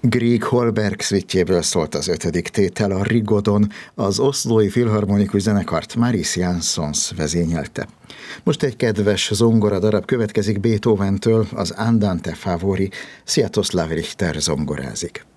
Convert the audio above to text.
Grieg Holberg szvittjéből szólt az 5. tétel, a Rigodon, az oszlói filharmonikus zenekart Maris Jansons vezényelte. Most egy kedves zongora darab következik Beethoventől, az Andante Favori, Sviatoslav Richter zongorázik.